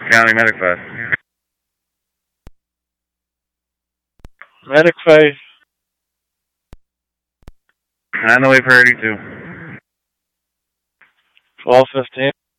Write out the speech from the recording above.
County Medic 5. Medic 5. On the way for 82. 1215.